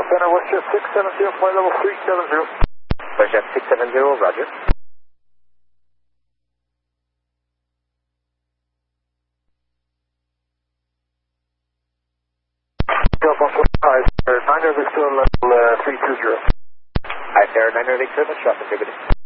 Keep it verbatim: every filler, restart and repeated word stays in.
Center, WestJet six seven zero, flight level three seven zero. WestJet six seven zero, roger. Hi, sir. nine Air Victor, level uh, three two zero. Hi, Sarah, nine Air Victor, let's drop the